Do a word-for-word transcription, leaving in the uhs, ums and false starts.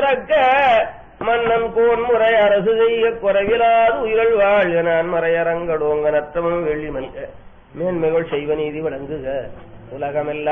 மறக்க மன்னன் கோன் முறை அரசு செய்ய குறைவிலாது உயிர்கள் வாழ் நான் மறையரங்கடோங்க நற்றமும் வெள்ளி மல்க மேன்மைகள் செய்வ நீதி வழங்குக உலகமெல்லாம்